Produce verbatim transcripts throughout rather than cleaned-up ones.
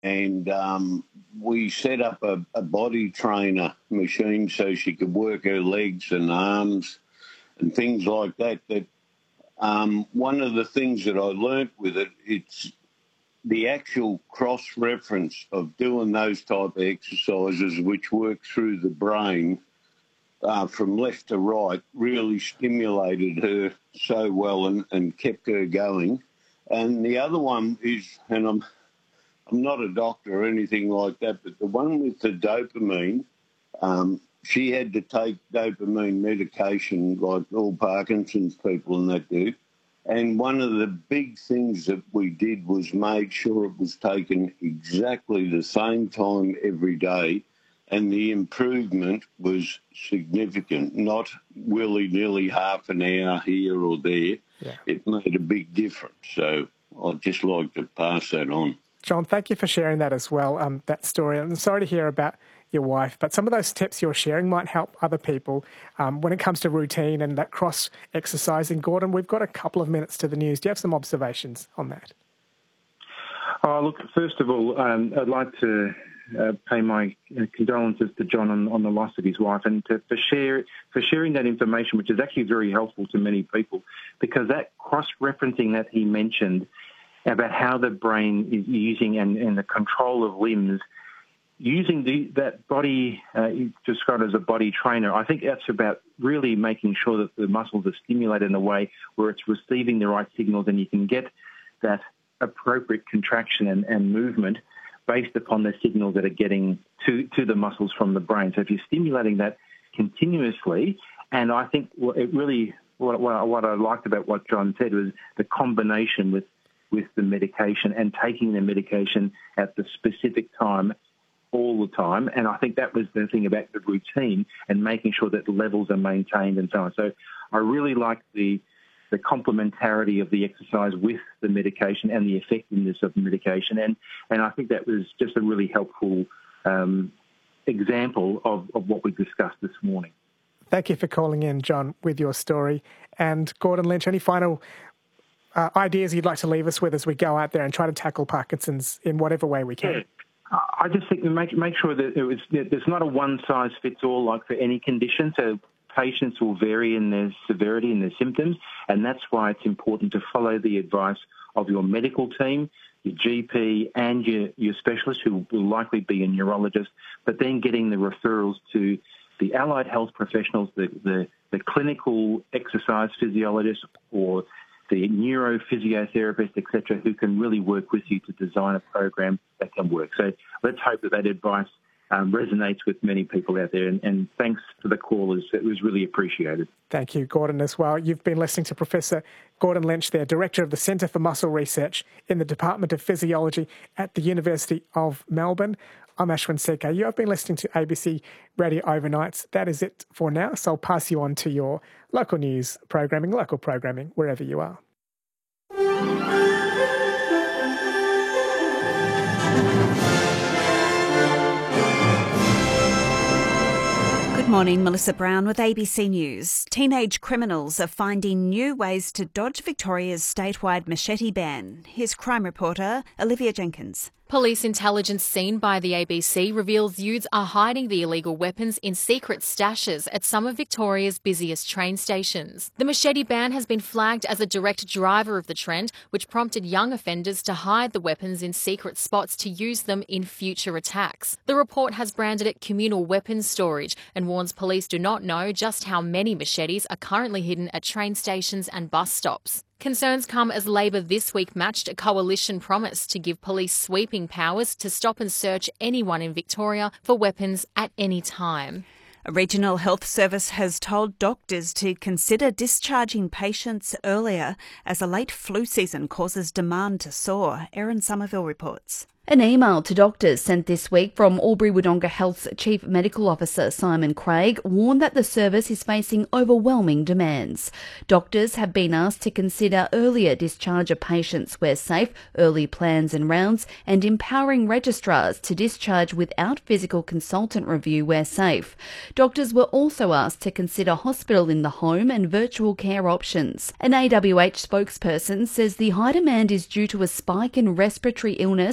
and um, we set up a, a body trainer machine so she could work her legs and arms and things like that. That um, one of the things that I learnt with it, it's the actual cross-reference of doing those type of exercises which work through the brain uh, from left to right really stimulated her so well and, and kept her going. And the other one is, and I'm I'm not a doctor or anything like that, but the one with the dopamine, um, she had to take dopamine medication like all Parkinson's people and that do. And one of the big things that we did was made sure it was taken exactly the same time every day, and the improvement was significant, not willy-nilly half an hour here or there. Yeah. It made a big difference. So I'd just like to pass that on. John, thank you for sharing that as well, um, that story. I'm sorry to hear about your wife, but some of those tips you're sharing might help other people um, when it comes to routine and that cross-exercising. Gordon, we've got a couple of minutes to the news. Do you have some observations on that? Oh, look, first of all, um, I'd like to uh, pay my condolences to John on, on the loss of his wife, and to, for, share, for sharing that information, which is actually very helpful to many people, because that cross-referencing that he mentioned about how the brain is using and, and the control of limbs, using the, that body, uh, described as a body trainer, I think that's about really making sure that the muscles are stimulated in a way where it's receiving the right signals and you can get that appropriate contraction and, and movement based upon the signals that are getting to, to the muscles from the brain. So if you're stimulating that continuously, and I think it really, what, what, what I liked about what John said was the combination with with the medication and taking the medication at the specific time all the time. And I think that was the thing about the routine and making sure that the levels are maintained and so on. So I really like the the complementarity of the exercise with the medication and the effectiveness of the medication. And, and I think that was just a really helpful um, example of, of what we discussed this morning. Thank you for calling in, John, with your story. And Gordon Lynch, any final Uh, ideas you'd like to leave us with as we go out there and try to tackle Parkinson's in whatever way we can? Yeah. I just think make make sure that it was, there's not a one-size-fits-all like for any condition. So patients will vary in their severity and their symptoms, and that's why it's important to follow the advice of your medical team, your G P and your, your specialist, who will likely be a neurologist, but then getting the referrals to the allied health professionals, the, the, the clinical exercise physiologists or the neurophysiotherapist, et cetera, who can really work with you to design a program that can work. So let's hope that that advice um, resonates with many people out there. And, and thanks to the callers. It was really appreciated. Thank you, Gordon, as well. You've been listening to Professor Gordon Lynch there, Director of the Centre for Muscle Research in the Department of Physiology at the University of Melbourne. I'm Ashwin C K. You have been listening to A B C Radio Overnights. That is it for now, so I'll pass you on to your local news programming, local programming, wherever you are. Good morning, Melissa Brown with A B C News. Teenage criminals are finding new ways to dodge Victoria's statewide machete ban. Here's crime reporter Olivia Jenkins. Police intelligence seen by the A B C reveals youths are hiding the illegal weapons in secret stashes at some of Victoria's busiest train stations. The machete ban has been flagged as a direct driver of the trend, which prompted young offenders to hide the weapons in secret spots to use them in future attacks. The report has branded it communal weapons storage and warns police do not know just how many machetes are currently hidden at train stations and bus stops. Concerns come as Labor this week matched a coalition promise to give police sweeping powers to stop and search anyone in Victoria for weapons at any time. A regional health service has told doctors to consider discharging patients earlier as a late flu season causes demand to soar. Erin Somerville reports. An email to doctors sent this week from Albury-Wodonga Health's Chief Medical Officer Simon Craig warned that the service is facing overwhelming demands. Doctors have been asked to consider earlier discharge of patients where safe, early plans and rounds, and empowering registrars to discharge without physical consultant review where safe. Doctors were also asked to consider hospital in the home and virtual care options. An A W H spokesperson says the high demand is due to a spike in respiratory illness and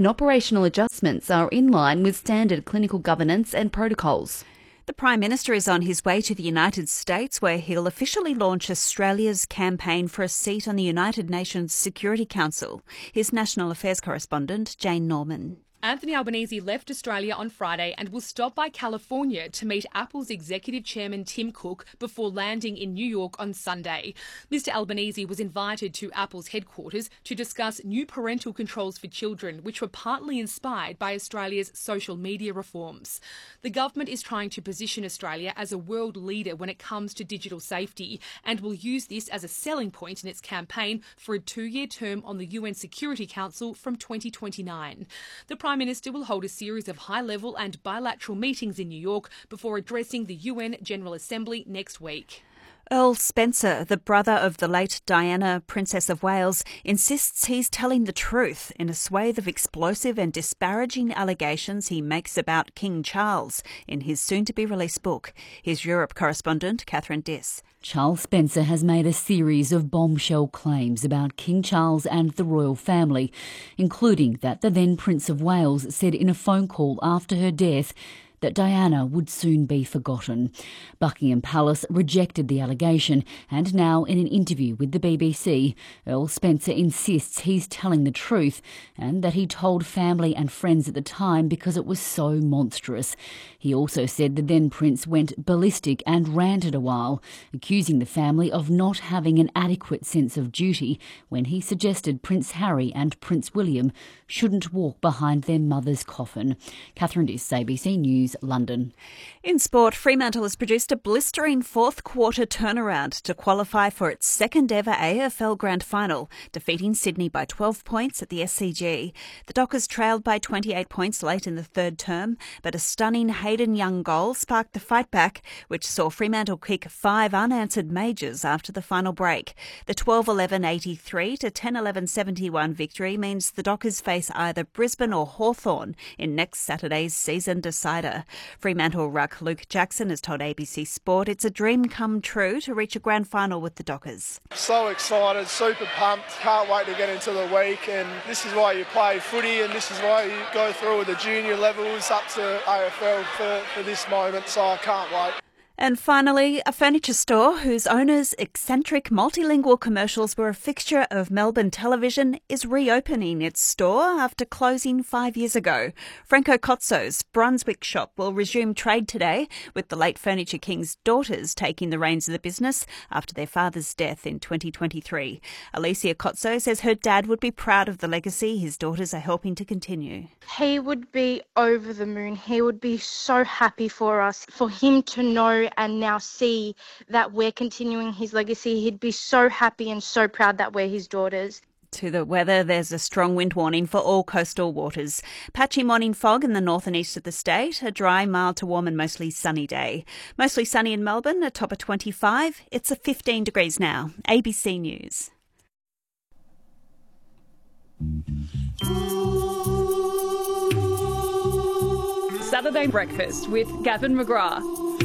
and operational adjustments are in line with standard clinical governance and protocols. The Prime Minister is on his way to the United States, where he'll officially launch Australia's campaign for a seat on the United Nations Security Council. Here's National Affairs correspondent Jane Norman. Anthony Albanese left Australia on Friday and will stop by California to meet Apple's executive chairman Tim Cook before landing in New York on Sunday. Mister Albanese was invited to Apple's headquarters to discuss new parental controls for children, which were partly inspired by Australia's social media reforms. The government is trying to position Australia as a world leader when it comes to digital safety and will use this as a selling point in its campaign for a two-year term on the U N Security Council from twenty twenty-nine. The Prime Minister will hold a series of high-level and bilateral meetings in New York before addressing the U N General Assembly next week. Earl Spencer, the brother of the late Diana, Princess of Wales, insists he's telling the truth in a swathe of explosive and disparaging allegations he makes about King Charles in his soon-to-be-released book. Here's Europe correspondent Catherine Diss. Charles Spencer has made a series of bombshell claims about King Charles and the royal family, including that the then Prince of Wales said in a phone call after her death that Diana would soon be forgotten. Buckingham Palace rejected the allegation, and now in an interview with the B B C, Earl Spencer insists he's telling the truth and that he told family and friends at the time because it was so monstrous. He also said the then Prince went ballistic and ranted a while, accusing the family of not having an adequate sense of duty when he suggested Prince Harry and Prince William shouldn't walk behind their mother's coffin. Catherine Diss, A B C News, London. In sport, Fremantle has produced a blistering fourth quarter turnaround to qualify for its second ever A F L Grand Final, defeating Sydney by twelve points at the S C G. The Dockers trailed by twenty-eight points late in the third term, but a stunning Hayden Young goal sparked the fight back, which saw Fremantle kick five unanswered majors after the final break. The twelve eleven eighty-three to ten eleven seventy-one victory means the Dockers face either Brisbane or Hawthorn in next Saturday's season decider. Fremantle ruck Luke Jackson has told A B C Sport it's a dream come true to reach a grand final with the Dockers. So excited, super pumped, can't wait to get into the week, and this is why you play footy and this is why you go through with the junior levels up to A F L for, for this moment, so I can't wait. And finally, a furniture store whose owner's eccentric multilingual commercials were a fixture of Melbourne television is reopening its store after closing five years ago. Franco Cozzo's Brunswick shop will resume trade today, with the late Furniture King's daughters taking the reins of the business after their father's death in twenty twenty-three. Alicia Cozzo says her dad would be proud of the legacy his daughters are helping to continue. He would be over the moon. He would be so happy for us, for him to know and now see that we're continuing his legacy. He'd be so happy and so proud that we're his daughters. To the weather, there's a strong wind warning for all coastal waters. Patchy morning fog in the north and east of the state, a dry, mild to warm and mostly sunny day. Mostly sunny in Melbourne, a top of twenty-five. It's a fifteen degrees now. A B C News. Saturday Breakfast with Gavin McGrath.